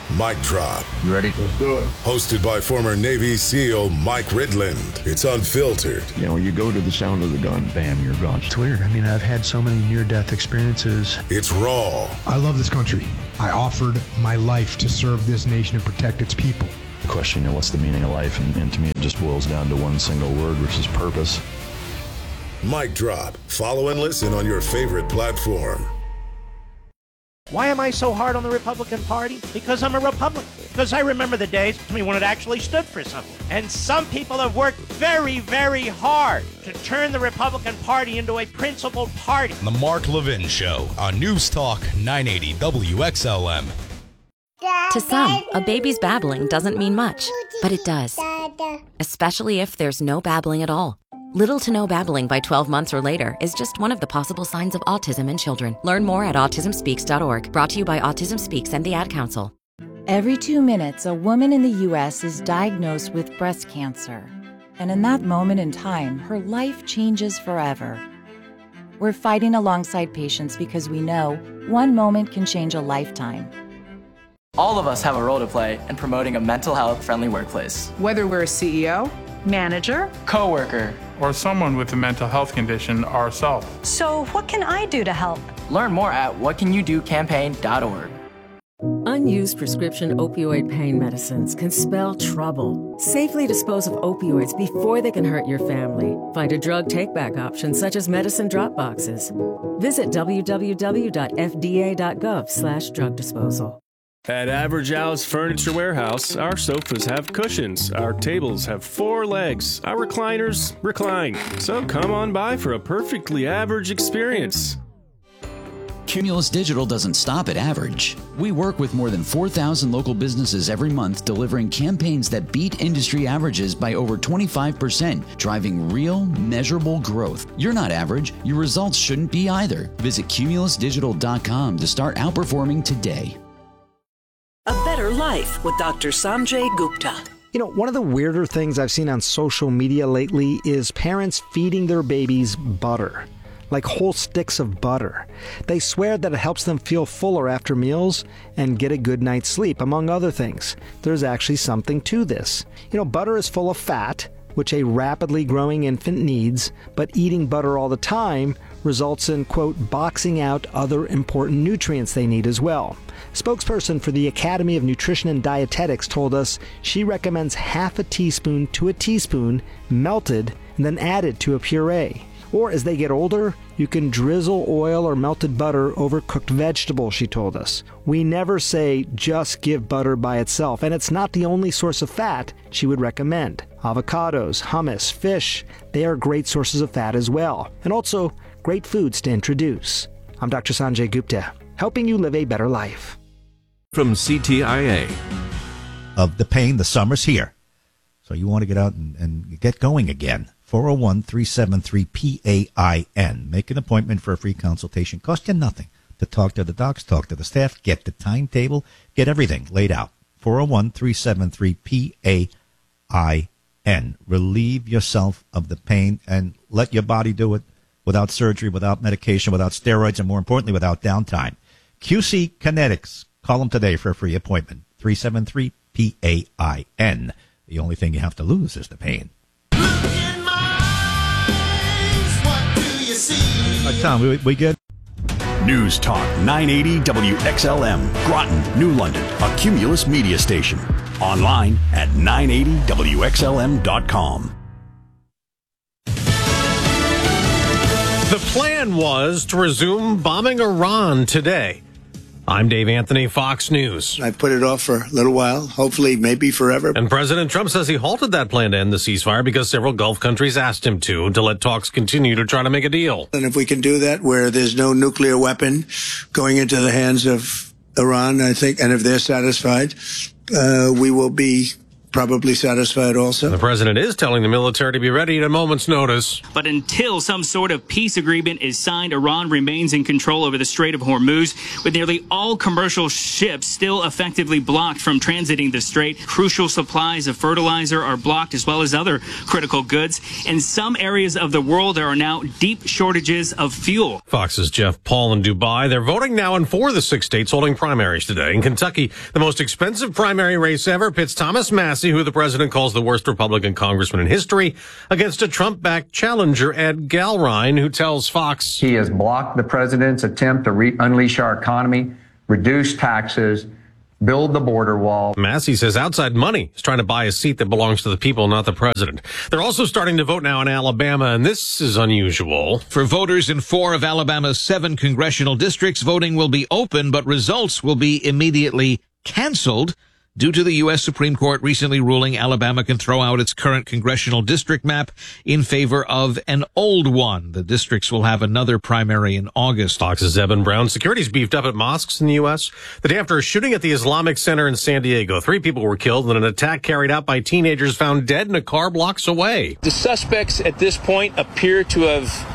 Mic Drop. You ready? Let's do it. Hosted by former Navy SEAL Mike Ridland. It's unfiltered. You know, you go to the sound of the gun, bam, you're gone. It's weird. I mean, I've had so many near-death experiences. It's raw. I love this country. I offered my life to serve this nation and protect its people. The question, you know, what's the meaning of life? And to me, it just boils down to one single word, which is purpose. Mic Drop. Follow and listen on your favorite platform. Why am I so hard on the Republican Party? Because I'm a Republican. Because I remember the days when it actually stood for something. And some people have worked very, very hard to turn the Republican Party into a principled party. The Mark Levin Show on News Talk 980 WXLM. To some, a baby's babbling doesn't mean much, but it does. Especially if there's no babbling at all. Little to no babbling by 12 months or later is just one of the possible signs of autism in children. Learn more at autismspeaks.org. Brought to you by Autism Speaks and the Ad Council. Every 2 minutes, a woman in the U.S. is diagnosed with breast cancer. And in that moment in time, her life changes forever. We're fighting alongside patients because we know one moment can change a lifetime. All of us have a role to play in promoting a mental health-friendly workplace. Whether we're a CEO, manager, coworker, or someone with a mental health condition ourselves. So what can I do to help? Learn more at whatcanyoudocampaign.org. Unused prescription opioid pain medicines can spell trouble. Safely dispose of opioids before they can hurt your family. Find a drug take-back option such as medicine drop boxes. Visit www.fda.gov/drug disposal. At Average Al's Furniture Warehouse, our sofas have cushions, our tables have 4 legs, our recliners recline. So come on by for a perfectly average experience. Cumulus Digital doesn't stop at average. We work with more than 4,000 local businesses every month, delivering campaigns that beat industry averages by over 25%, driving real, measurable growth. You're not average. Your results shouldn't be either. Visit cumulusdigital.com to start outperforming today. A Better Life with Dr. Sanjay Gupta. You know, one of the weirder things I've seen on social media lately is parents feeding their babies butter, like whole sticks of butter. They swear that it helps them feel fuller after meals and get a good night's sleep, among other things. There's actually something to this. You know, butter is full of fat, which a rapidly growing infant needs, but eating butter all the time results in, quote, boxing out other important nutrients they need as well. Spokesperson for the Academy of Nutrition and Dietetics told us she recommends half a teaspoon to a teaspoon melted and then added to a puree. Or as they get older, you can drizzle oil or melted butter over cooked vegetables, she told us. We never say just give butter by itself, and it's not the only source of fat she would recommend. Avocados, hummus, fish, they are great sources of fat as well, and also great foods to introduce. I'm Dr. Sanjay Gupta, helping you live a better life. From CTIA. Of the pain, the summer's here. So you want to get out and get going again. 401-373-PAIN. Make an appointment for a free consultation. Cost you nothing to talk to the docs, talk to the staff, get the timetable, get everything laid out. 401-373-PAIN. Relieve yourself of the pain and let your body do it without surgery, without medication, without steroids, and more importantly, without downtime. QC Kinetics. Call them today for a free appointment. 373-PAIN. The only thing you have to lose is the pain. Tom, we good? News Talk 980 WXLM, Groton, New London, a Cumulus media station. Online at 980WXLM.com. The plan was to resume bombing Iran today. I'm Dave Anthony, Fox News. I put it off for a little while, hopefully maybe forever. And President Trump says he halted that plan to end the ceasefire because several Gulf countries asked him to let talks continue to try to make a deal. And if we can do that where there's no nuclear weapon going into the hands of Iran, I think, and if they're satisfied, we will be probably satisfied also. The president is telling the military to be ready at a moment's notice. But until some sort of peace agreement is signed, Iran remains in control over the Strait of Hormuz, with nearly all commercial ships still effectively blocked from transiting the strait. Crucial supplies of fertilizer are blocked, as well as other critical goods. In some areas of the world, there are now deep shortages of fuel. Fox's Jeff Paul in Dubai. They're voting now in 4 of the 6 states holding primaries today. In Kentucky, the most expensive primary race ever pits Thomas Massie, who the president calls the worst Republican congressman in history, against a Trump-backed challenger, Ed Galrine, who tells Fox he has blocked the president's attempt to unleash our economy, reduce taxes, build the border wall. Massie says outside money is trying to buy a seat that belongs to the people, not the president. They're also starting to vote now in Alabama, and this is unusual. For voters in 4 of Alabama's 7 congressional districts, voting will be open, but results will be immediately canceled due to the U.S. Supreme Court recently ruling Alabama can throw out its current congressional district map in favor of an old one. The districts will have another primary in August. Fox's Evan Brown. Security's beefed up at mosques in the U.S. The day after a shooting at the Islamic Center in San Diego, 3 people were killed in an attack carried out by teenagers found dead in a car blocks away. The suspects at this point appear to have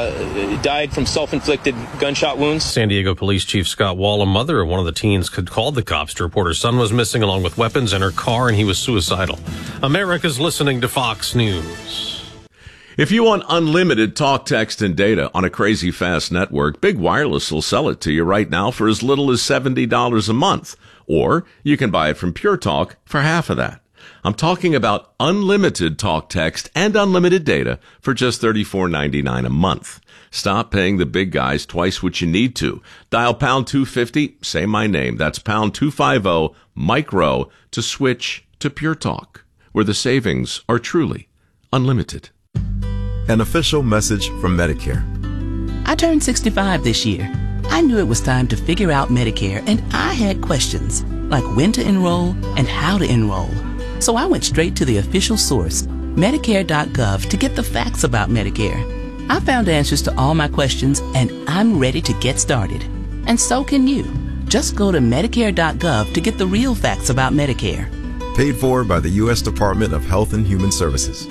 died from self-inflicted gunshot wounds. San Diego Police Chief Scott Wall, a mother of one of the teens, called the cops to report her son was missing along with weapons in her car, and he was suicidal. America's listening to Fox News. If you want unlimited talk, text, and data on a crazy fast network, Big Wireless will sell it to you right now for as little as $70 a month. Or you can buy it from Pure Talk for half of that. I'm talking about unlimited talk, text, and unlimited data for just $34.99 a month. Stop paying the big guys twice what you need to. Dial pound 250, say my name. That's pound 250 micro to switch to Pure Talk, where the savings are truly unlimited. An official message from Medicare. I turned 65 this year. I knew it was time to figure out Medicare, and I had questions like when to enroll and how to enroll. So I went straight to the official source, Medicare.gov, to get the facts about Medicare. I found answers to all my questions, and I'm ready to get started. And so can you. Just go to Medicare.gov to get the real facts about Medicare. Paid for by the U.S. Department of Health and Human Services.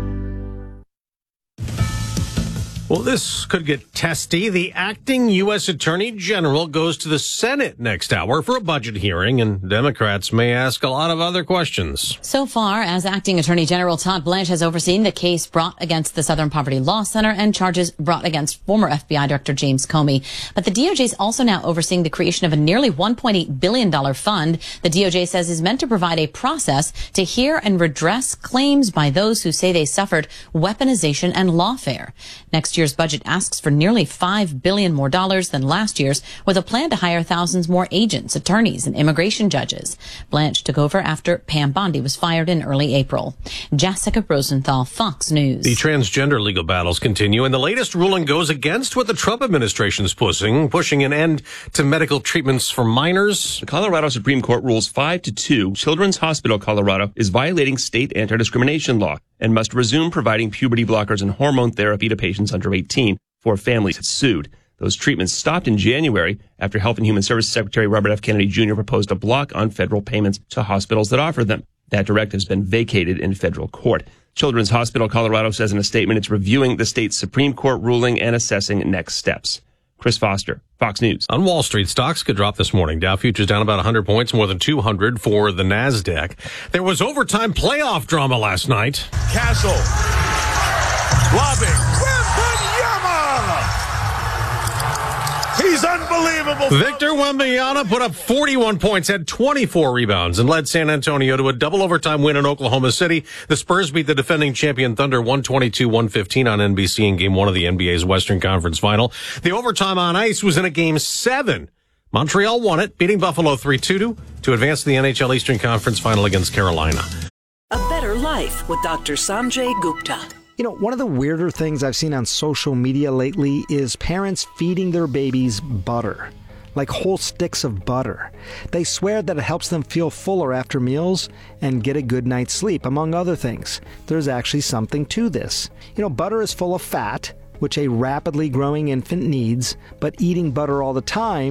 Well, this could get testy. The acting U.S. Attorney General goes to the Senate next hour for a budget hearing, and Democrats may ask a lot of other questions. So far, as acting Attorney General, Todd Blanche has overseen the case brought against the Southern Poverty Law Center and charges brought against former FBI Director James Comey. But the DOJ is also now overseeing the creation of a nearly $1.8 billion fund the DOJ says is meant to provide a process to hear and redress claims by those who say they suffered weaponization and lawfare. Next year's budget asks for nearly $5 billion more than last year's, with a plan to hire thousands more agents, attorneys, and immigration judges. Blanche took over after Pam Bondi was fired in early April. Jessica Rosenthal, Fox News. The transgender legal battles continue, and the latest ruling goes against what the Trump administration is pushing an end to medical treatments for minors. The Colorado Supreme Court rules 5-2. Children's Hospital Colorado is violating state anti-discrimination law and must resume providing puberty blockers and hormone therapy to patients under 18 before families had sued. Those treatments stopped in January after Health and Human Services Secretary Robert F. Kennedy Jr. proposed a block on federal payments to hospitals that offer them. That directive has been vacated in federal court. Children's Hospital Colorado says in a statement it's reviewing the state's Supreme Court ruling and assessing next steps. Chris Foster, Fox News. On Wall Street, stocks could drop this morning. Dow futures down about 100 points, more than 200 for the NASDAQ. There was overtime playoff drama last night. Castle. Lobbing. He's unbelievable. Victor Wembanyama put up 41 points, had 24 rebounds, and led San Antonio to a double overtime win in Oklahoma City. The Spurs beat the defending champion Thunder 122-115 on NBC in Game 1 of the NBA's Western Conference Final. The overtime on ice was in a Game 7. Montreal won it, beating Buffalo 3-2 to advance to the NHL Eastern Conference Final against Carolina. A better life with Dr. Sanjay Gupta. You know, one of the weirder things I've seen on social media lately is parents feeding their babies butter, like whole sticks of butter. They swear that it helps them feel fuller after meals and get a good night's sleep, among other things. There's actually something to this. You know, butter is full of fat, which a rapidly growing infant needs, but eating butter all the time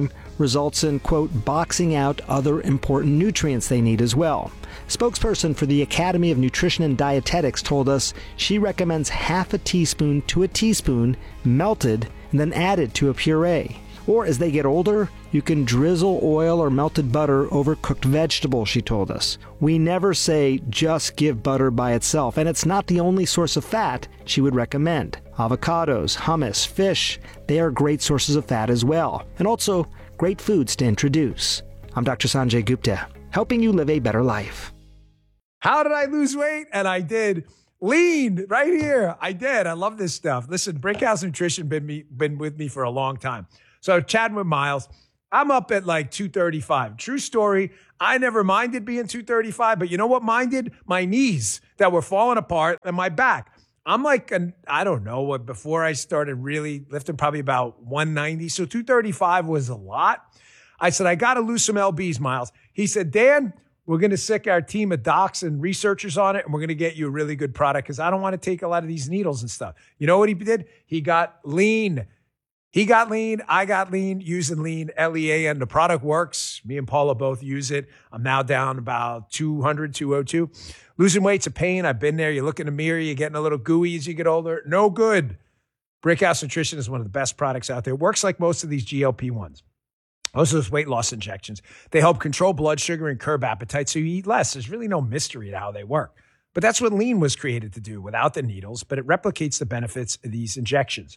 results in, quote, boxing out other important nutrients they need as well. Spokesperson for the Academy of Nutrition and Dietetics told us she recommends half a teaspoon to a teaspoon melted and then added to a puree. Or as they get older, you can drizzle oil or melted butter over cooked vegetables, she told us. We never say just give butter by itself, and it's not the only source of fat she would recommend. Avocados, hummus, fish, they are great sources of fat as well, and also great foods to introduce. I'm Dr. Sanjay Gupta, helping you live a better life. How did I lose weight? And I did. Lean right here. I did. I love this stuff. Listen, Brickhouse Nutrition been with me for a long time. So chatting with Miles, I'm up at like 235. True story. I never minded being 235, but you know what minded? My knees that were falling apart and my back. I'm like, I don't know what, before I started really lifting, probably about 190. So 235 was a lot. I said, I got to lose some LBs, Miles. He said, Dan, we're going to sick our team of docs and researchers on it, and we're going to get you a really good product because I don't want to take a lot of these needles and stuff. You know what he did? He got lean. He got lean. I got lean, using lean, L-E-A-N. The product works. Me and Paula both use it. I'm now down about 200, 202. Losing weight's a pain. I've been there. You look in the mirror, you're getting a little gooey as you get older. No good. Brickhouse Nutrition is one of the best products out there. It works like most of these GLP-1s. Most of those weight loss injections. They help control blood sugar and curb appetite so you eat less. There's really no mystery to how they work. But that's what lean was created to do without the needles, but it replicates the benefits of these injections.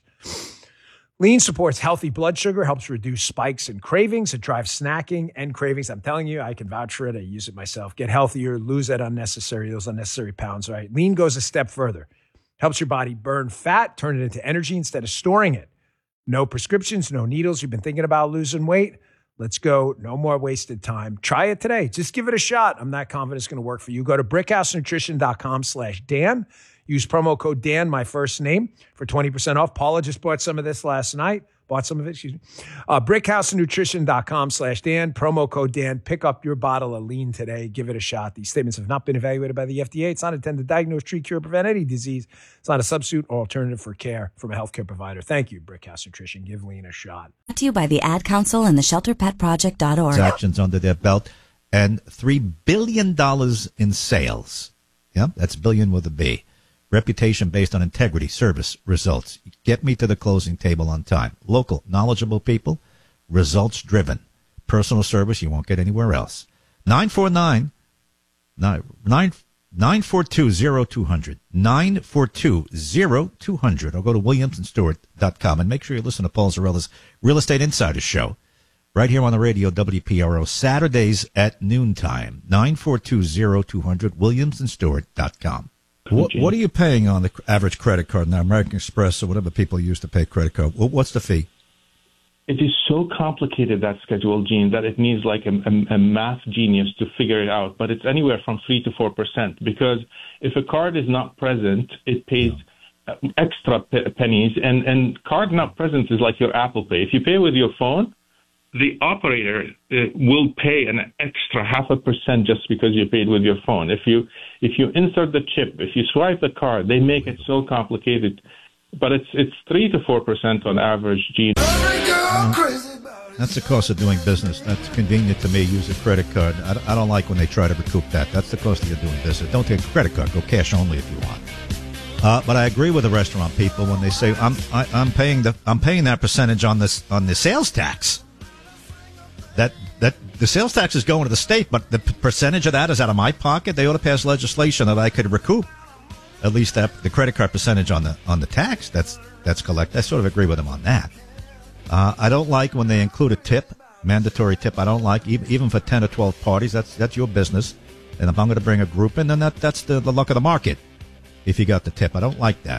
Lean supports healthy blood sugar, helps reduce spikes and cravings. It drives snacking and cravings. I'm telling you, I can vouch for it. I use it myself. Get healthier, lose those unnecessary pounds, right? Lean goes a step further. Helps your body burn fat, turn it into energy instead of storing it. No prescriptions, no needles. You've been thinking about losing weight? Let's go. No more wasted time. Try it today. Just give it a shot. I'm not confident it's going to work for you. Go to brickhousenutrition.com/Dan. Use promo code Dan, my first name, for 20% off. Paula just bought some of this last night. Brickhousenutrition.com/Dan. Promo code Dan. Pick up your bottle of lean today. Give it a shot. These statements have not been evaluated by the FDA. It's not intended to diagnose, treat, cure, prevent any disease. It's not a substitute or alternative for care from a healthcare provider. Thank you, Brickhouse Nutrition. Give lean a shot. Brought to you by the Ad Council and the ShelterPetProject.org. Actions under their belt and $3 billion in sales. Yeah, that's billion with a B. Reputation based on integrity, service, results. Get me to the closing table on time. Local, knowledgeable people, results driven. Personal service you won't get anywhere else. 942-0200. 942-0200. Or go to williamsandstewart.com and make sure you listen to Paul Zarella's Real Estate Insider Show right here on the radio, WPRO, Saturdays at noontime. 942-0200, williamsandstewart.com. What are you paying on the average credit card now, American Express or whatever people use to pay credit card? What's the fee? It is so complicated, that schedule, Gene, that it needs like a math genius to figure it out. But it's anywhere from 3 to 4%, because if a card is not present, it pays extra pennies. And card not present is like your Apple Pay. If you pay with your phone, the operator will pay an extra 0.5% just because you paid with your phone. If you insert the chip, if you swipe the card, they make it so complicated. But it's 3 to 4% on average, Gene. That's the cost of doing business. That's convenient to me. Use a credit card. I don't like when they try to recoup that. That's the cost of you doing business. Don't take a credit card. Go cash only if you want. But I agree with the restaurant people when they say I'm paying that percentage on the sales tax. That the sales tax is going to the state, but the percentage of that is out of my pocket. They ought to pass legislation that I could recoup at least the credit card percentage on the tax. That's collect. I sort of agree with them on that. I don't like when they include a tip, mandatory tip. I don't like even for 10 or 12 parties. That's your business. And if I'm going to bring a group in, then that's the luck of the market. If you got the tip, I don't like that.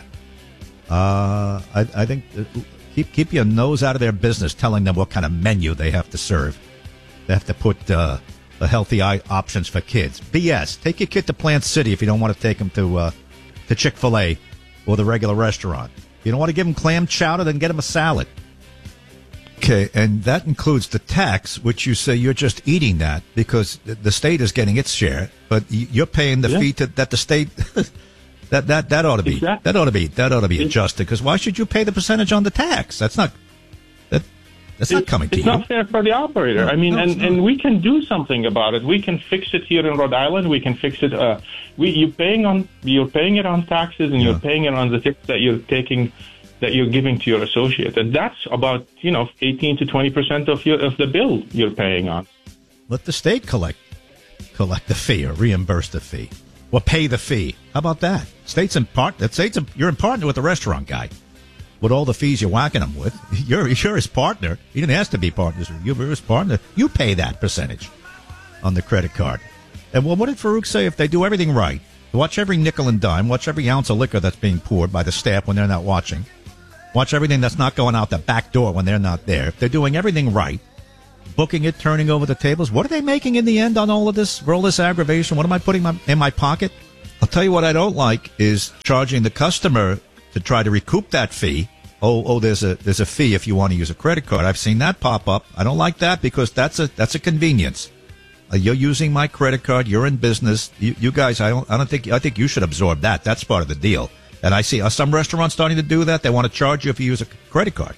I think keep your nose out of their business, telling them what kind of menu they have to serve. They have to put the healthy options for kids. BS. Take your kid to Plant City if you don't want to take them to Chick-fil-A or the regular restaurant. If you don't want to give them clam chowder, then get them a salad. Okay, and that includes the tax, which you say you're just eating that because the state is getting its share, but you're paying the fee that the state that ought to be that ought to be adjusted. Because why should you pay the percentage on the tax? That's not that. That's not coming to you. It's not fair for the operator. No, I mean, no, and we can do something about it. We can fix it here in Rhode Island. We can fix it. You're paying it on taxes, and you're paying it on the tips that you're taking, that you're giving to your associate, and that's about 18 to 20% of the bill you're paying on. Let the state collect the fee or reimburse the fee or pay the fee. How about that? You're in partner with the restaurant guy. With all the fees you're whacking him with, you're his partner. He didn't ask to be partners with you. You're his partner. You pay that percentage on the credit card. And what did Farouk say? If they do everything right, watch every nickel and dime, watch every ounce of liquor that's being poured by the staff when they're not watching, watch everything that's not going out the back door when they're not there. If they're doing everything right, booking it, turning over the tables, what are they making in the end on all of this? For all this aggravation, what am I putting in my pocket? I'll tell you what I don't like is charging the customer to try to recoup that fee. There's a fee if you want to use a credit card. I've seen that pop up. I don't like that because that's a convenience. You're using my credit card. You're in business. You guys, I think you should absorb that. That's part of the deal. And I see some restaurants starting to do that. They want to charge you if you use a credit card.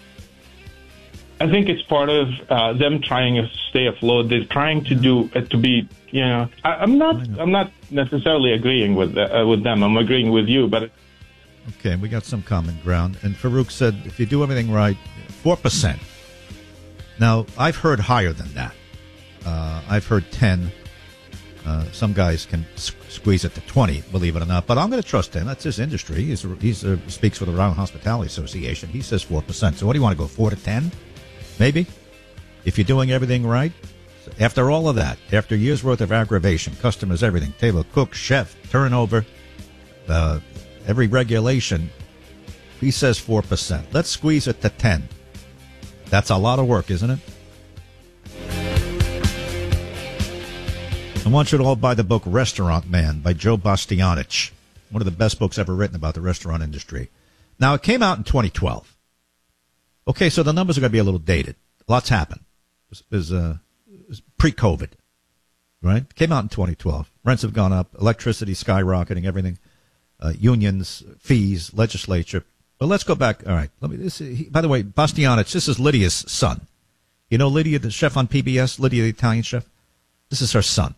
I think it's part of them trying to stay afloat. They're trying to do to be. I'm not necessarily agreeing with them. I'm agreeing with you, but. Okay, we got some common ground. And Farouk said, if you do everything right, 4%. Now, I've heard higher than that. I've heard 10. Some guys can squeeze it to 20, believe it or not. But I'm going to trust him. That's his industry. He speaks for the Rhode Island Hospitality Association. He says 4%. So what do you want to go, 4 to 10? Maybe? If you're doing everything right? After all of that, after years' worth of aggravation, customers, everything, table, cook, chef, turnover, every regulation, he says 4%. Let's squeeze it to 10. That's a lot of work, isn't it? I want you to all buy the book Restaurant Man by Joe Bastianich. One of the best books ever written about the restaurant industry. Now, it came out in 2012. Okay, so the numbers are going to be a little dated. Lots happened. It was pre-COVID, right? It came out in 2012. Rents have gone up, electricity skyrocketing, everything. Unions, fees, legislature. But let's go back. All right. By the way, Bastianich, this is Lydia's son. You know Lydia, the chef on PBS, Lydia, the Italian chef? This is her son.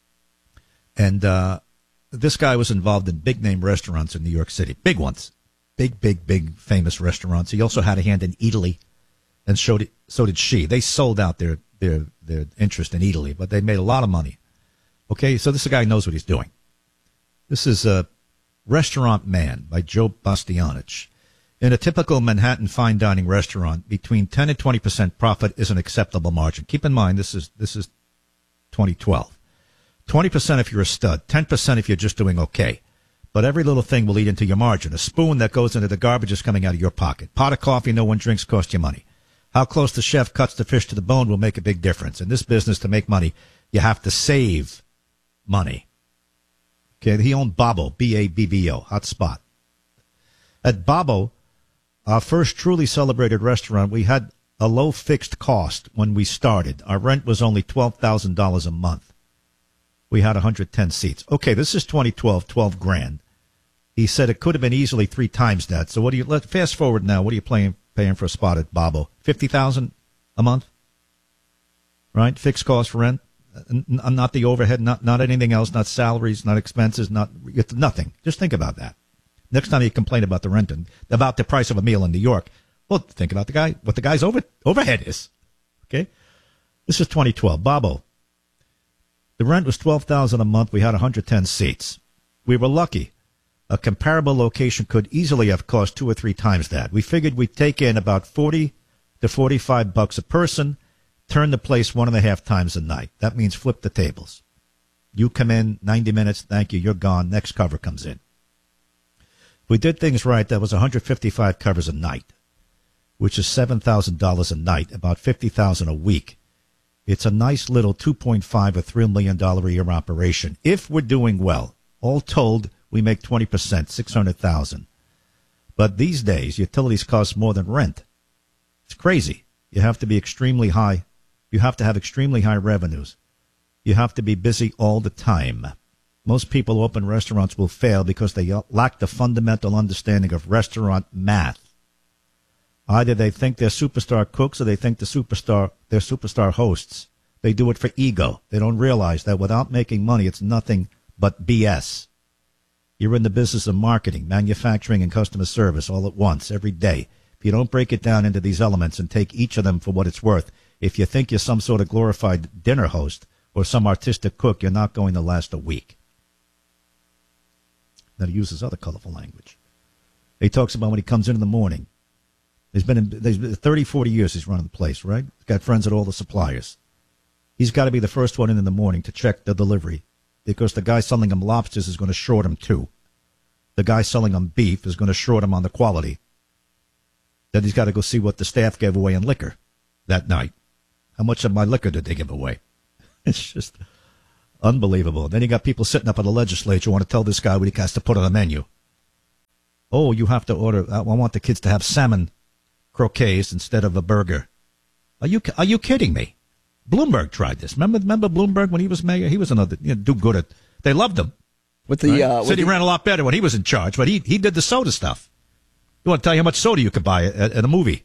And this guy was involved in big-name restaurants in New York City. Big ones. Big, famous restaurants. He also had a hand in Italy, and so did she. They sold out their interest in Italy, but they made a lot of money. Okay, so this guy knows what he's doing. This is Restaurant Man by Joe Bastianich. In a typical Manhattan fine dining restaurant, between 10 and 20% profit is an acceptable margin. Keep in mind, this is 2012. 20% if you're a stud, 10% if you're just doing okay. But every little thing will eat into your margin. A spoon that goes into the garbage is coming out of your pocket. Pot of coffee no one drinks costs you money. How close the chef cuts the fish to the bone will make a big difference. In this business, to make money, you have to save money. Okay, he owned Babbo, B-A-B-B-O, hot spot. At Babbo, our first truly celebrated restaurant, we had a low fixed cost when we started. Our rent was only $12,000 a month. We had 110 seats. Okay, this is 2012, $12,000. He said it could have been easily 3 times that. So fast forward now, what are you paying for a spot at Babbo? $50,000 a month? Right? Fixed cost rent? Not the overhead, not anything else, not salaries, not expenses, nothing. Just think about that. Next time you complain about the rent and about the price of a meal in New York, well, think about what the guy's overhead is. Okay? This is 2012. Babbo. The rent was $12,000 a month. We had 110 seats. We were lucky. A comparable location could easily have cost 2 or 3 times that. We figured we'd take in about $40 to $45 a person, turn the place 1.5 times a night. That means flip the tables. You come in, 90 minutes, thank you, you're gone, next cover comes in. If we did things right, that was 155 covers a night, which is $7,000 a night, about $50,000 a week. It's a nice little $2.5 or $3 million a year operation. If we're doing well, all told, we make 20%, $600,000. But these days, utilities cost more than rent. It's crazy. You have to be extremely high. You have to have extremely high revenues. You have to be busy all the time. Most people who open restaurants will fail because they lack the fundamental understanding of restaurant math. Either they think they're superstar cooks or they think they're superstar hosts. They do it for ego. They don't realize that without making money, it's nothing but BS. You're in the business of marketing, manufacturing, and customer service all at once, every day. If you don't break it down into these elements and take each of them for what it's worth, if you think you're some sort of glorified dinner host or some artistic cook, you're not going to last a week. Now he uses other colorful language. He talks about when he comes in the morning. There's been 30, 40 years he's running the place, right? He's got friends at all the suppliers. He's got to be the first one in the morning to check the delivery because the guy selling him lobsters is going to short him too. The guy selling him beef is going to short him on the quality. Then he's got to go see what the staff gave away in liquor that night. How much of my liquor did they give away? It's just unbelievable. Then you got people sitting up at the legislature who want to tell this guy what he has to put on the menu. Oh, you have to order. I want the kids to have salmon croquets instead of a burger. Are you kidding me? Bloomberg tried this. Remember Bloomberg when he was mayor? He was another do good at. They loved him. With the right? City ran a lot better when he was in charge, but he did the soda stuff. You want to tell you how much soda you could buy at a movie?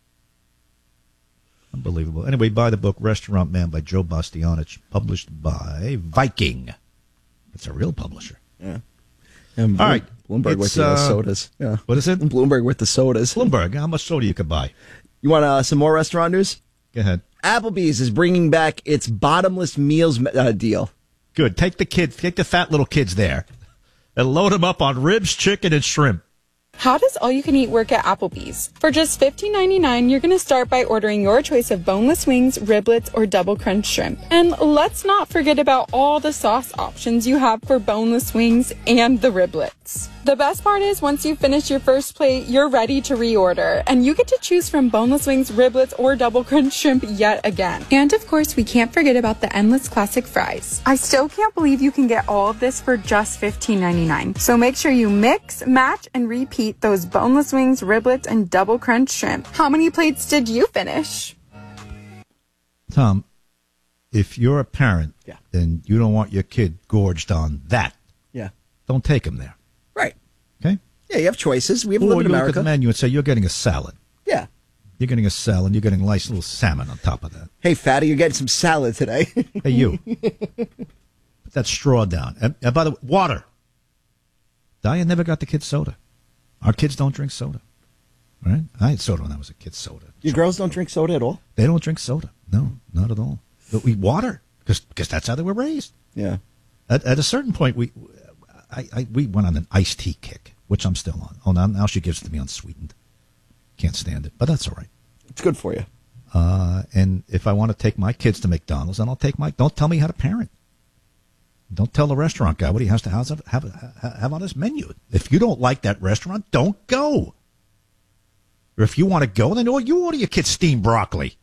Unbelievable. Anyway, buy the book Restaurant Man by Joe Bastianich, published by Viking. It's a real publisher. Yeah. And all right. Bloomberg with the sodas. Yeah. What is it? Bloomberg with the sodas. Bloomberg, how much soda you could buy? You want some more restaurant news? Go ahead. Applebee's is bringing back its bottomless meals deal. Good. Take the fat little kids there and load them up on ribs, chicken, and shrimp. How does all-you-can-eat work at Applebee's? For just $15.99, you're going to start by ordering your choice of boneless wings, riblets, or double crunch shrimp. And let's not forget about all the sauce options you have for boneless wings and the riblets. The best part is once you finish your first plate, you're ready to reorder, and you get to choose from boneless wings, riblets, or double crunch shrimp yet again. And of course, we can't forget about the endless classic fries. I still can't believe you can get all of this for just $15.99. So make sure you mix, match, and repeat those boneless wings, riblets, and double crunch shrimp. How many plates did you finish? Tom, if you're a parent and you don't want your kid gorged on that, don't take him there. Right. Okay? Yeah, you have choices. We have lived in America. You look at the menu and say, you're getting a salad. Yeah. You're getting a salad. You're getting a nice little salmon on top of that. Hey, fatty, you're getting some salad today. Hey, you. Put that straw down. And by the way, water. Diane never got the kids soda. Our kids don't drink soda. Right? I had soda when I was a kid, soda. Your girls don't drink soda at all? They don't drink soda. No, not at all. But we water because that's how they were raised. Yeah. At a certain point, we went on an iced tea kick, which I'm still on. Oh, now she gives it to me unsweetened. Can't stand it, but that's all right. It's good for you. And if I want to take my kids to McDonald's, then I'll take don't tell me how to parent. Don't tell the restaurant guy what he has to have on his menu. If you don't like that restaurant, don't go. Or if you want to go, then you order your kids steamed broccoli.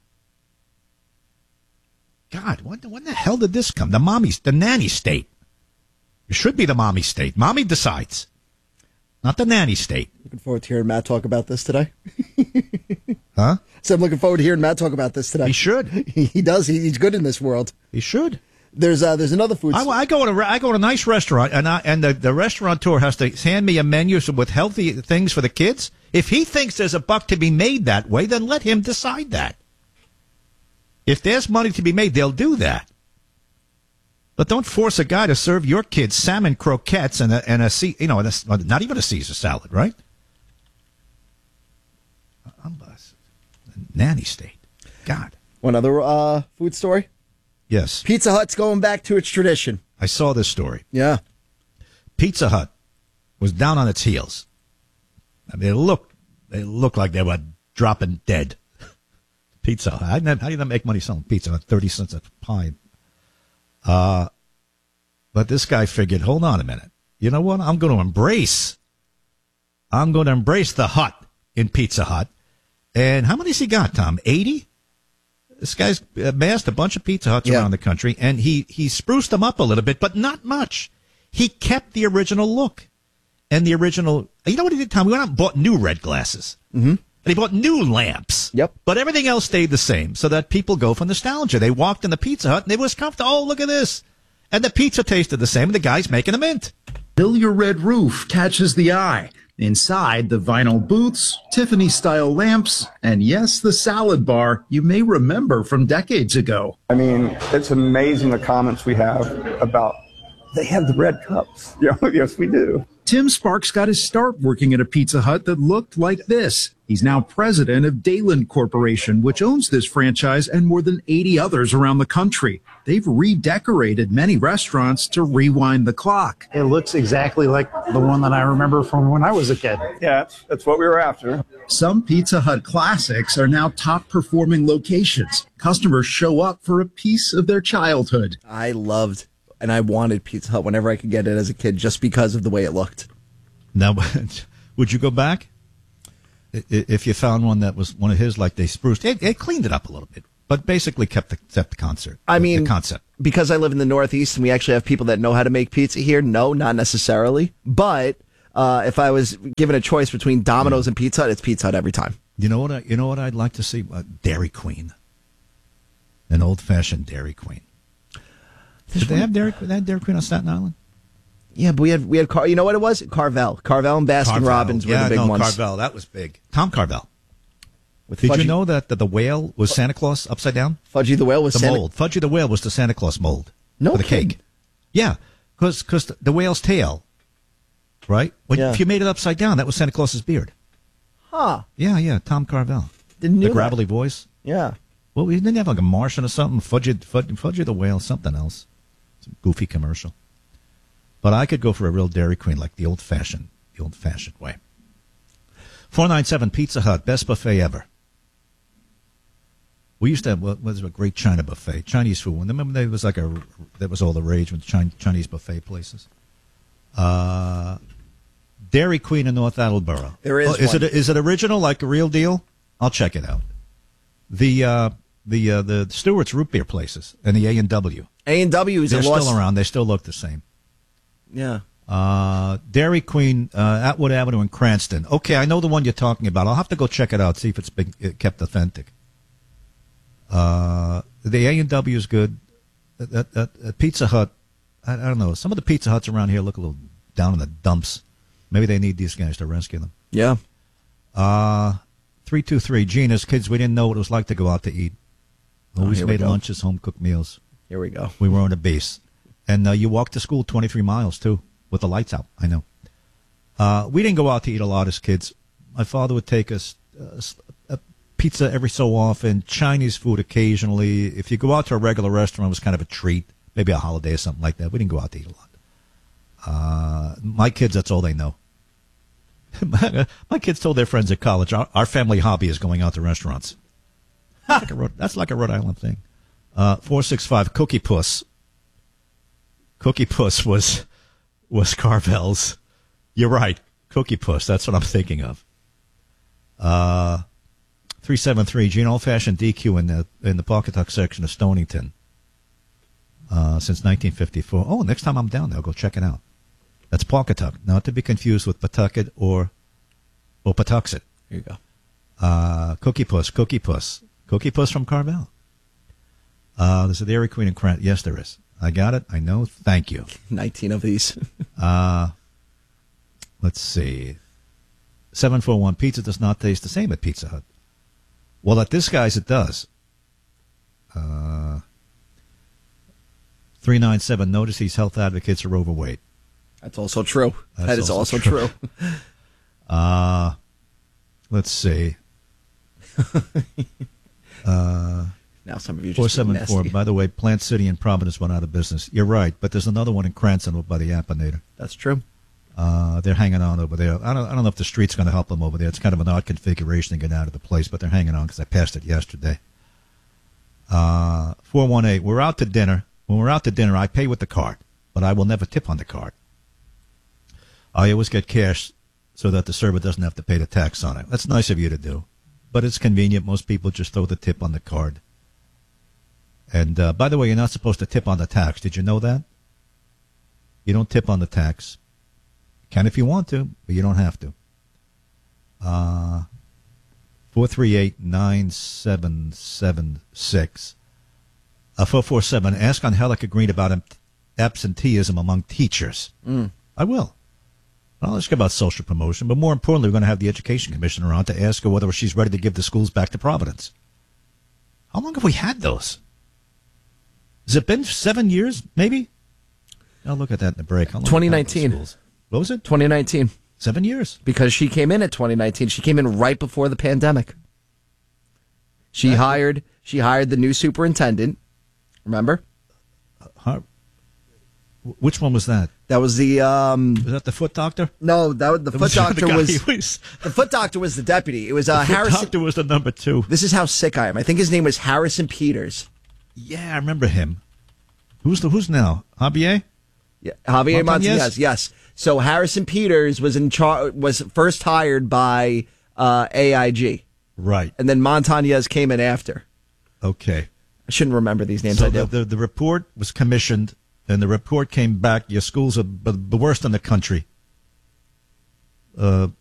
God, when the hell did this come? The nanny state. It should be the mommy state. Mommy decides, not the nanny state. Looking forward to hearing Matt talk about this today. Huh? So I'm looking forward to hearing Matt talk about this today. He should. He does. He's good in this world. He should. There's another food. I go to a nice restaurant, and the restaurateur has to hand me a menu with healthy things for the kids. If he thinks there's a buck to be made that way, then let him decide that. If there's money to be made, they'll do that. But don't force a guy to serve your kids salmon croquettes and not even a Caesar salad, right? Nanny state. God. One other food story? Yes. Pizza Hut's going back to its tradition. I saw this story. Yeah. Pizza Hut was down on its heels. I mean, they looked like they were dropping dead. Pizza Hut. How do you not make money selling pizza at 30 cents a pie? But this guy figured, hold on a minute. You know what? I'm going to embrace the Hut in Pizza Hut. And how many's he got, Tom? 80? This guy's amassed a bunch of Pizza Huts around the country, and he spruced them up a little bit, but not much. He kept the original look. And the original, you know what he did, Tom? We went out and bought new red glasses. Mm-hmm. And he bought new lamps. Yep. But everything else stayed the same, so that people go for nostalgia. They walked in the Pizza Hut, and they was comfortable. Oh, look at this. And the pizza tasted the same, and the guy's making a mint. Till your red roof catches the eye. Inside the vinyl booths, Tiffany-style lamps, and yes, the salad bar you may remember from decades ago. I mean, it's amazing the comments we have about they have the red cups. Yes, we do. Tim Sparks got his start working at a Pizza Hut that looked like this. He's now president of Dayland Corporation, which owns this franchise and more than 80 others around the country. They've redecorated many restaurants to rewind the clock. It looks exactly like the one that I remember from when I was a kid. Yeah, that's what we were after. Some Pizza Hut classics are now top-performing locations. Customers show up for a piece of their childhood. I loved and I wanted Pizza Hut whenever I could get it as a kid just because of the way it looked. Now, would you go back? If you found one that was one of his, like they spruced, they cleaned it up a little bit, but basically kept the concept. The concept. Because I live in the Northeast and we actually have people that know how to make pizza here. No, not necessarily. But if I was given a choice between Domino's and Pizza Hut, it's Pizza Hut every time. You know what I'd like to see? Dairy Queen, an old-fashioned Dairy Queen. Did they have Dairy Queen on Staten Island? Yeah, but we had you know what it was? Carvel and Baskin Robbins were the big ones. Carvel, that was big. Tom Carvel. Did you know that the whale was Santa Claus upside down? Fudgy the whale was the mold. Fudgy the whale was the Santa Claus mold. No for the kidding. cake. Yeah, because the whale's tail, right? If you made it upside down, that was Santa Claus's beard. Huh. Yeah. Tom Carvel. Didn't know the gravelly voice. Yeah. Well, we didn't have like a Martian or something. Fudgy the whale, something else. Some goofy commercial. But I could go for a real Dairy Queen, like the old-fashioned way. 497 Pizza Hut, best buffet ever. We used to have what was a great China buffet, Chinese food. Remember there was that was all the rage with Chinese buffet places. Dairy Queen in North Attleboro. There is. Is it original, like a real deal? I'll check it out. The Stewart's root beer places and the A&W. A&W is they're still around. They still look the same. Yeah. Dairy Queen, Atwood Avenue in Cranston. Okay, I know the one you're talking about. I'll have to go check it out, see if it's been kept authentic. The A&W is good. Pizza Hut, I don't know. Some of the Pizza Huts around here look a little down in the dumps. Maybe they need these guys to rescue them. Yeah. 323, Gene, as kids, we didn't know what it was like to go out to eat. Always made lunches, home-cooked meals. Here we go. We were on a base. And you walked to school 23 miles, too, with the lights out. I know. We didn't go out to eat a lot as kids. My father would take us a pizza every so often, Chinese food occasionally. If you go out to a regular restaurant, it was kind of a treat, maybe a holiday or something like that. We didn't go out to eat a lot. My kids, that's all they know. My kids told their friends at college, our family hobby is going out to restaurants. That's like a Rhode Island thing. 465, Cookie Puss. Cookie Puss was Carvel's. You're right. Cookie Puss. That's what I'm thinking of. 373, Gene, old-fashioned DQ in the Pawcatuck section of Stonington since 1954. Oh, next time I'm down there, I'll go check it out. That's Pawcatuck, not to be confused with Pawtucket or Patuxet. Here you go. Cookie Puss from Carvel. There's a Dairy Queen in Cranston. Yes, there is. I got it. I know. Thank you. 19 of these. Let's see. 741, pizza does not taste the same at Pizza Hut. Well, at this guy's, it does. 397, notice these health advocates are overweight. That's also true. That is also true. Let's see. Now some of you just 474. By the way, Plant City and Providence went out of business. You're right, but there's another one in Cranston by the Appanator. That's true. They're hanging on over there. I don't know if the street's going to help them over there. It's kind of an odd configuration to get out of the place, but they're hanging on because I passed it yesterday. 418. We're out to dinner. When we're out to dinner, I pay with the card, but I will never tip on the card. I always get cash so that the server doesn't have to pay the tax on it. That's nice of you to do, but it's convenient. Most people just throw the tip on the card. And by the way, you're not supposed to tip on the tax. Did you know that? You don't tip on the tax. You can if you want to, but you don't have to. 438-9776. 447. Ask Angelica Green about absenteeism among teachers. Mm. I will. Well, let's get about social promotion, but more importantly, we're going to have the Education Commissioner on to ask her whether she's ready to give the schools back to Providence. How long have we had those? Has it been 7 years, maybe? I'll look at that in the break. 2019. What was it? 2019. 7 years. Because she came in at 2019. She came in right before the pandemic. She hired the new superintendent. Remember? Which one was that? That was the was that the foot doctor? No, the foot doctor was the foot doctor was the deputy. It was the Harrison. Foot doctor was the number 2. This is how sick I am. I think his name was Harrison Peters. Yeah, I remember him. Who's now? Javier? Yeah, Javier Montañez. Yes. So Harrison Peters was was first hired by AIG. Right. And then Montañez came in after. Okay. I shouldn't remember these names. So I do. The report was commissioned, and the report came back. Your schools are the worst in the country. As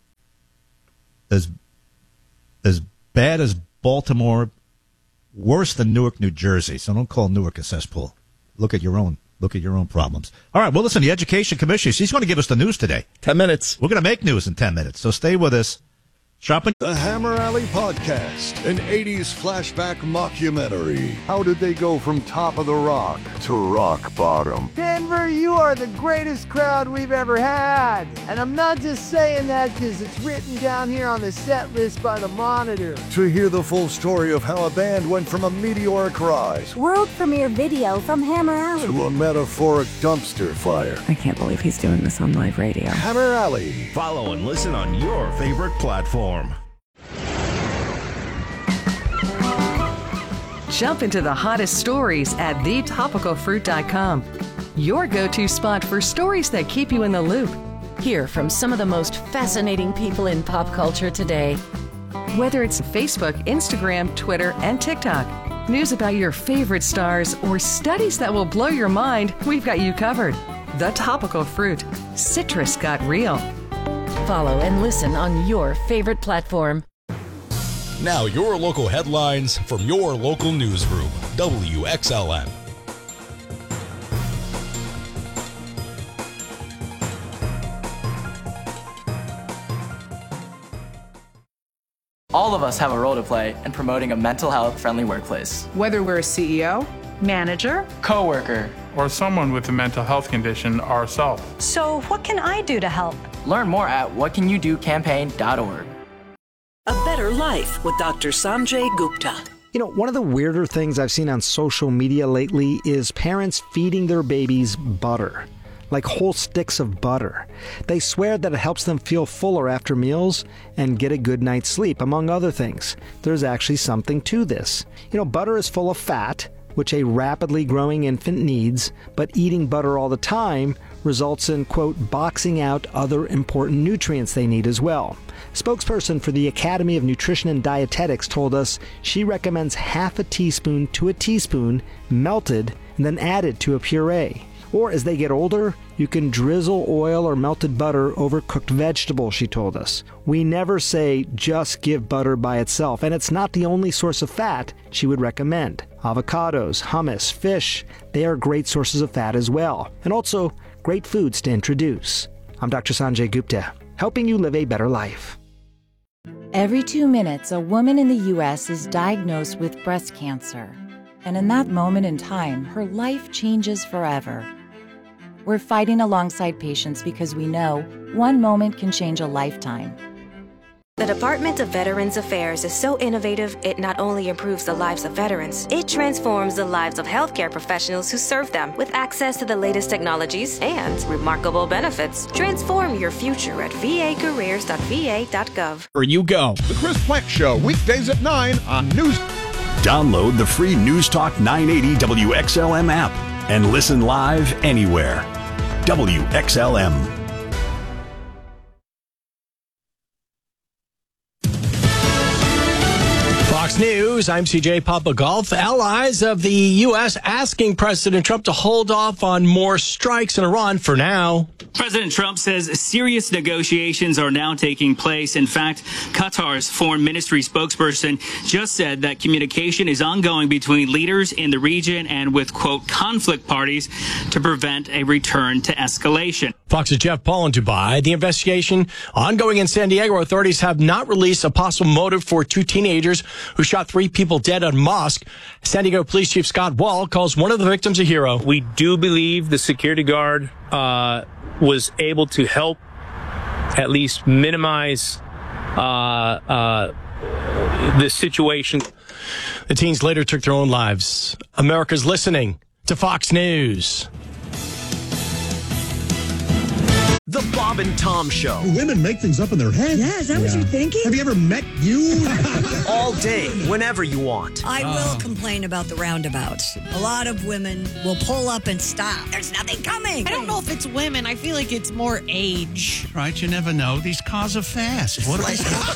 bad as Baltimore, worse than Newark, New Jersey. So don't call Newark a cesspool. Look at your own problems. All right. Well, listen, the Education Commission, she's going to give us the news today. 10 minutes. We're going to make news in 10 minutes. So stay with us. Shopping. The Hammer Alley Podcast, an 80s flashback mockumentary. How did they go from top of the rock to rock bottom? Denver, you are the greatest crowd we've ever had. And I'm not just saying that because it's written down here on the set list by the Monitor. To hear the full story of how a band went from a meteoric rise, world premiere video from Hammer Alley, to a metaphoric dumpster fire. I can't believe he's doing this on live radio. Hammer Alley. Follow and listen on your favorite platform. Jump into the hottest stories at thetopicalfruit.com. Your go-to spot for stories that keep you in the loop. Hear from some of the most fascinating people in pop culture today. Whether it's Facebook, Instagram, Twitter, and TikTok, news about your favorite stars, or studies that will blow your mind, we've got you covered. The Topical Fruit. Citrus got real. Follow and listen on your favorite platform. Now your local headlines from your local newsroom, WXLN. All of us have a role to play in promoting a mental health friendly workplace. Whether we're a CEO, manager, coworker, or someone with a mental health condition ourselves. So what can I do to help? Learn more at whatcanyoudocampaign.org. A Better Life with Dr. Sanjay Gupta. You know, one of the weirder things I've seen on social media lately is parents feeding their babies butter, like whole sticks of butter. They swear that it helps them feel fuller after meals and get a good night's sleep, among other things. There's actually something to this. You know, butter is full of fat, which a rapidly growing infant needs, but eating butter all the time results in, quote, boxing out other important nutrients they need as well. Spokesperson for the Academy of Nutrition and Dietetics told us she recommends half a teaspoon to a teaspoon melted and then added to a puree. Or as they get older, you can drizzle oil or melted butter over cooked vegetables, she told us. We never say just give butter by itself, and it's not the only source of fat she would recommend. Avocados, hummus, fish, they are great sources of fat as well, and also great foods to introduce. I'm Dr. Sanjay Gupta, helping you live a better life. Every 2 minutes, a woman in the U.S. is diagnosed with breast cancer. And in that moment in time, her life changes forever. We're fighting alongside patients because we know one moment can change a lifetime. The Department of Veterans Affairs is so innovative, it not only improves the lives of veterans, it transforms the lives of healthcare professionals who serve them with access to the latest technologies and remarkable benefits. Transform your future at vacareers.va.gov. Where you go. The Chris Plank Show, weekdays at 9 on News. Download the free News Talk 980 WXLM app and listen live anywhere. WXLM. Fox Fox News, I'm CJ Papagolf. Allies of the U.S. asking President Trump to hold off on more strikes in Iran for now. President Trump says serious negotiations are now taking place. In fact, Qatar's foreign ministry spokesperson just said that communication is ongoing between leaders in the region and with, quote, conflict parties to prevent a return to escalation. Fox's Jeff Paul in Dubai. The investigation ongoing in San Diego. Authorities have not released a possible motive for two teenagers who shot 3 people dead at a mosque. San Diego Police Chief Scott Wall calls one of the victims a hero. We do believe the security guard was able to help at least minimize the situation. The teens later took their own lives. America's listening to Fox News. The Bob and Tom Show. Women make things up in their head. Yeah, is that what you're thinking? Have you ever met you? All day, whenever you want. I will complain about the roundabouts. A lot of women will pull up and stop. There's nothing coming. I don't know if it's women. I feel like it's more age. Right, you never know. These cars are fast. What are they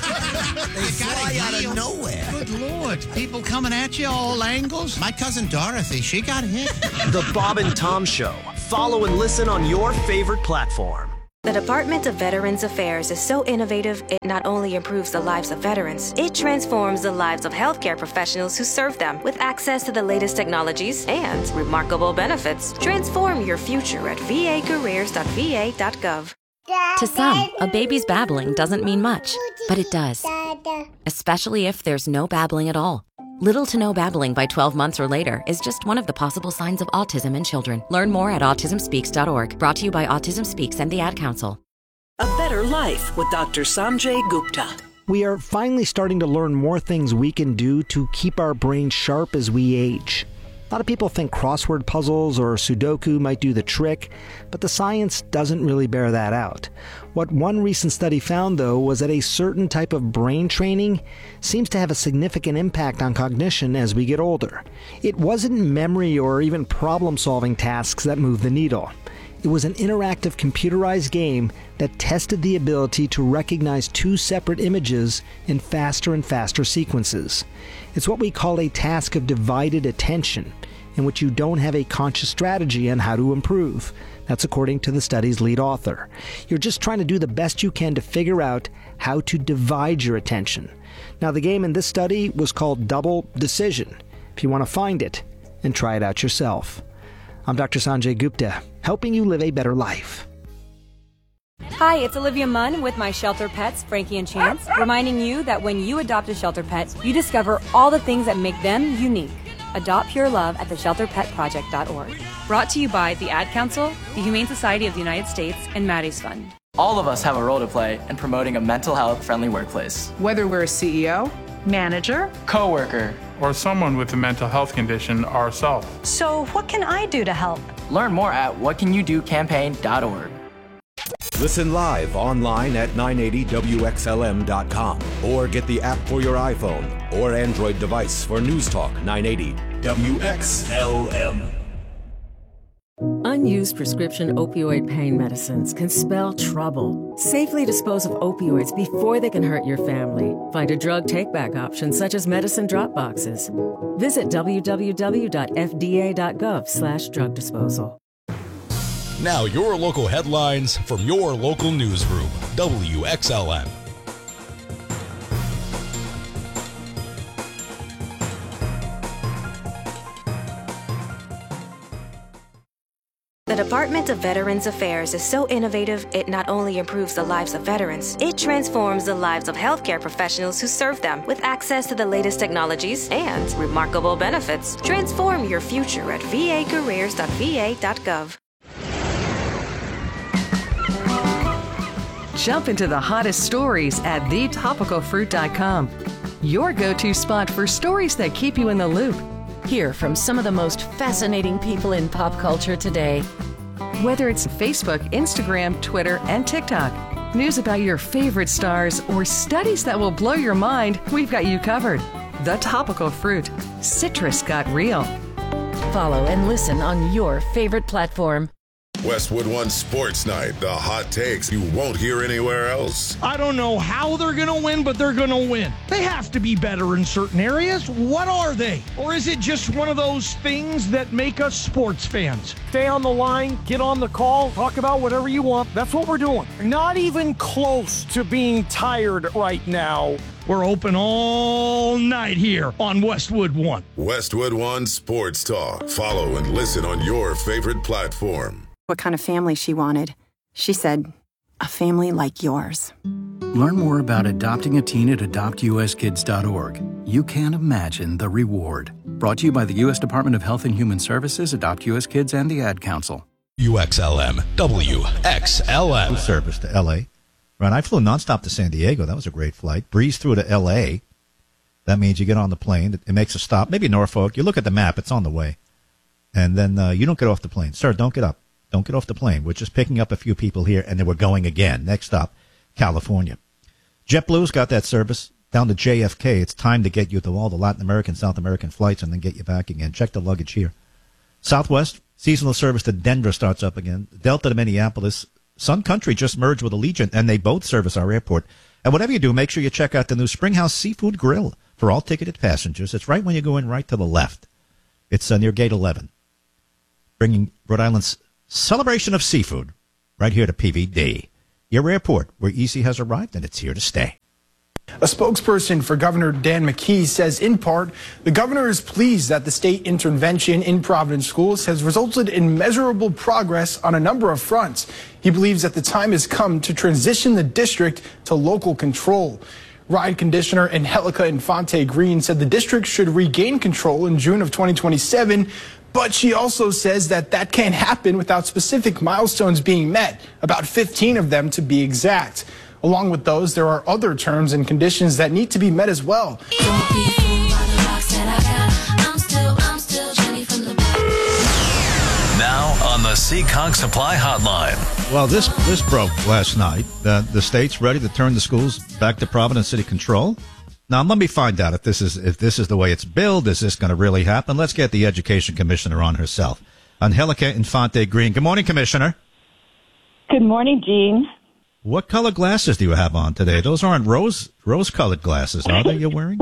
fly out of nowhere. Good Lord. People coming at you all angles. My cousin Dorothy, she got hit. The Bob and Tom Show. Follow and listen on your favorite platform. The Department of Veterans Affairs is so innovative, it not only improves the lives of veterans, it transforms the lives of healthcare professionals who serve them with access to the latest technologies and remarkable benefits. Transform your future at vacareers.va.gov. To some, a baby's babbling doesn't mean much, but it does. Especially if there's no babbling at all. Little to no babbling by 12 months or later is just one of the possible signs of autism in children. Learn more at autismspeaks.org. Brought to you by Autism Speaks and the Ad Council. A Better Life with Dr. Sanjay Gupta. We are finally starting to learn more things we can do to keep our brains sharp as we age. A lot of people think crossword puzzles or Sudoku might do the trick, but the science doesn't really bear that out. What one recent study found, though, was that a certain type of brain training seems to have a significant impact on cognition as we get older. It wasn't memory or even problem-solving tasks that moved the needle. It was an interactive computerized game that tested the ability to recognize 2 separate images in faster and faster sequences. It's what we call a task of divided attention, in which you don't have a conscious strategy on how to improve. That's according to the study's lead author. You're just trying to do the best you can to figure out how to divide your attention. Now, the game in this study was called Double Decision. If you want to find it and try it out yourself. I'm Dr. Sanjay Gupta, helping you live a better life. Hi, it's Olivia Munn with my shelter pets, Frankie and Chance, reminding you that when you adopt a shelter pet, you discover all the things that make them unique. Adopt Pure Love at theshelterpetproject.org. Brought to you by the Ad Council, the Humane Society of the United States, and Maddie's Fund. All of us have a role to play in promoting a mental health friendly workplace. Whether we're a CEO, manager, coworker, or someone with a mental health condition ourselves. So what can I do to help? Learn more at whatcanyoudocampaign.org. Listen live online at 980WXLM.com or get the app for your iPhone or Android device for News Talk 980 WXLM. Unused prescription opioid pain medicines can spell trouble. Safely dispose of opioids before they can hurt your family. Find a drug take-back option such as medicine drop boxes. Visit www.fda.gov/drug disposal. Now your local headlines from your local newsroom, WXLM. The Department of Veterans Affairs is so innovative, it not only improves the lives of veterans, it transforms the lives of healthcare professionals who serve them with access to the latest technologies and remarkable benefits. Transform your future at vacareers.va.gov. Jump into the hottest stories at thetopicalfruit.com. Your go-to spot for stories that keep you in the loop. Hear from some of the most fascinating people in pop culture today. Whether it's Facebook, Instagram, Twitter, and TikTok, news about your favorite stars, or studies that will blow your mind, we've got you covered. The Topical Fruit. Citrus got real. Follow and listen on your favorite platform. Westwood One Sports Night, the hot takes you won't hear anywhere else. I don't know how they're going to win, but they're going to win. They have to be better in certain areas. What are they? Or is it just one of those things that make us sports fans? Stay on the line, get on the call, talk about whatever you want. That's what we're doing. Not even close to being tired right now. We're open all night here on Westwood One. Westwood One Sports Talk. Follow and listen on your favorite platform. What kind of family she wanted. She said, a family like yours. Learn more about adopting a teen at adoptuskids.org. You can't imagine the reward. Brought to you by the U.S. Department of Health and Human Services, Adopt U.S. Kids, and the Ad Council. UXLM, WXLM. Service to L.A. Right, I flew nonstop to San Diego. That was a great flight. Breeze through to L.A. That means you get on the plane. It makes a stop. Maybe Norfolk. You look at the map. It's on the way. And then you don't get off the plane. Sir, don't get up. Don't get off the plane. We're just picking up a few people here, and then we're going again. Next stop, California. JetBlue's got that service down to JFK. It's time to get you to all the Latin American, South American flights and then get you back again. Check the luggage here. Southwest, seasonal service to Denver starts up again. Delta to Minneapolis. Sun Country just merged with Allegiant, and they both service our airport. And whatever you do, make sure you check out the new Springhouse Seafood Grill for all ticketed passengers. It's right when you go in right to the left. It's near Gate 11. Bringing Rhode Island's celebration of seafood right here to PVD. Your airport, where easy has arrived, and it's here to stay. A spokesperson for Governor Dan McKee says, in part, the governor is pleased that the state intervention in Providence schools has resulted in measurable progress on a number of fronts. He believes that the time has come to transition the district to local control. Ride conditioner Angelica Infante Green said the district should regain control in June of 2027, but she also says that that can't happen without specific milestones being met, about 15 of them to be exact. Along with those, there are other terms and conditions that need to be met as well. Now on the Seekonk Supply Hotline. Well, this broke last night. The state's ready to turn the schools back to Providence City control. Now, let me find out if this is the way it's billed. Is this going to really happen? Let's get the education commissioner on herself. Angelica Infante Green. Good morning, Commissioner. Good morning, Gene. What color glasses do you have on today? Those aren't rose-colored glasses, are they? You're wearing?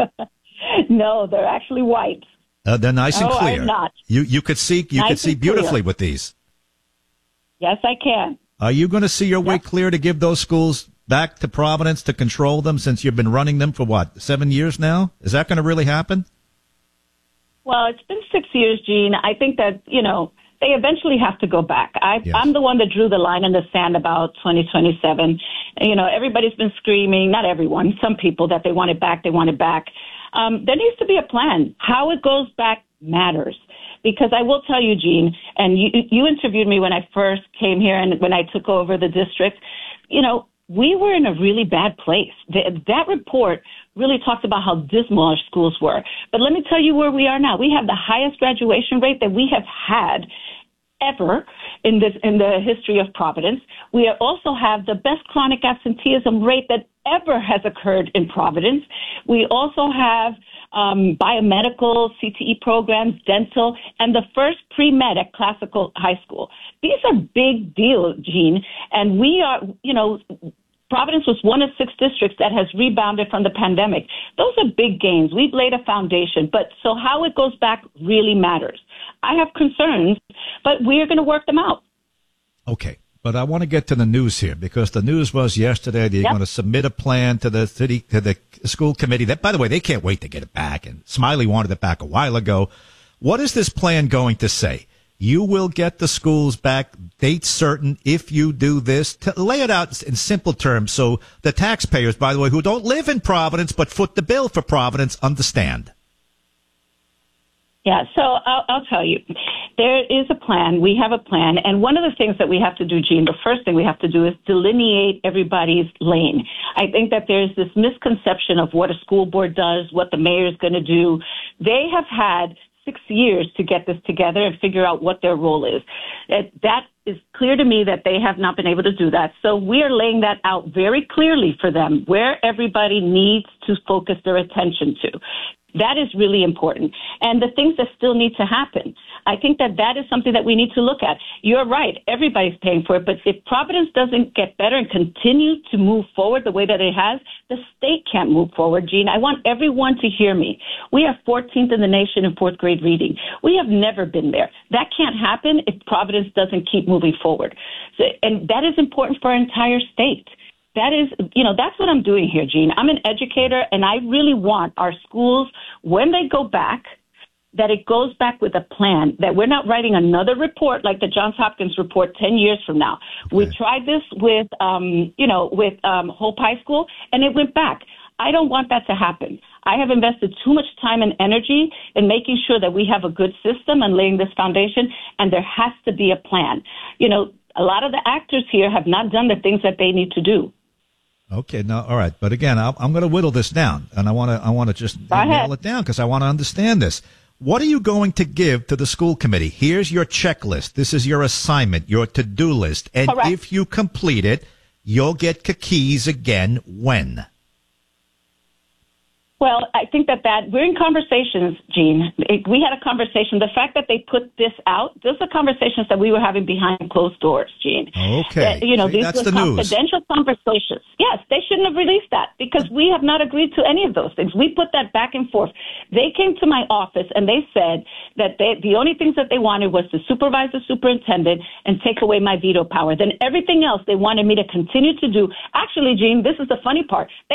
No, they're actually white. They're nice and clear. I'm not. You could see beautifully with these. Yes, I can. Are you going to see your way clear to give those schools back to Providence to control them, since you've been running them for 7 years now? Is that going to really happen? Well, it's been 6 years, Gene. I think that, they eventually have to go back. I'm the one that drew the line in the sand about 2027. Everybody's been screaming, not everyone, some people, that they want it back, There needs to be a plan. How it goes back matters. Because I will tell you, Gene, and you interviewed me when I first came here and when I took over the district, we were in a really bad place. That report really talks about how dismal our schools were. But let me tell you where we are now. We have the highest graduation rate that we have had ever in the history of Providence. We also have the best chronic absenteeism rate that ever has occurred in Providence. We also have biomedical, CTE programs, dental, and the first pre-med at Classical High School. These are big deals, Gene, and we are, Providence was one of 6 districts that has rebounded from the pandemic. Those are big gains. We've laid a foundation, but so how it goes back really matters. I have concerns, but we're going to work them out. Okay, but I want to get to the news here, because the news was yesterday that you're going to submit a plan to the school committee. That, by the way, they can't wait to get it back, and Smiley wanted it back a while ago. What is this plan going to say? You will get the schools back, date certain, if you do this. Lay it out in simple terms so the taxpayers, by the way, who don't live in Providence but foot the bill for Providence, understand. Yeah, so I'll tell you, there is a plan. We have a plan. And one of the things that we have to do, Gene, the first thing we have to do is delineate everybody's lane. I think that there's this misconception of what a school board does, what the mayor is going to do. They have had 6 years to get this together and figure out what their role is. That is clear to me that they have not been able to do that. So we are laying that out very clearly for them, where everybody needs to focus their attention to. That is really important. And the things that still need to happen. I think that is something that we need to look at. You're right. Everybody's paying for it. But if Providence doesn't get better and continue to move forward the way that it has, the state can't move forward, Gene. I want everyone to hear me. We are 14th in the nation in fourth grade reading. We have never been there. That can't happen if Providence doesn't keep moving forward. So, and that is important for our entire state. That is, that's what I'm doing here, Gene. I'm an educator, and I really want our schools, when they go back, that it goes back with a plan, that we're not writing another report like the Johns Hopkins report 10 years from now. Okay. We tried this with Hope High School, and it went back. I don't want that to happen. I have invested too much time and energy in making sure that we have a good system and laying this foundation, and there has to be a plan. A lot of the actors here have not done the things that they need to do. Okay, now, all right. But again, I'm going to whittle this down, and I want to just nail it down because I want to understand this. What are you going to give to the school committee? Here's your checklist. This is your assignment, your to-do list. And Correct. If you complete it, you'll get keys again when? Well, I think that we're in conversations, Gene. We had a conversation. The fact that they put this out, those are conversations that we were having behind closed doors, Gene. Okay. These were confidential conversations. Yes, they shouldn't have released that because we have not agreed to any of those things. We put that back and forth. They came to my office and they said that the only things that they wanted was to supervise the superintendent and take away my veto power. Then everything else they wanted me to continue to do. Actually, Gene, this is the funny part. They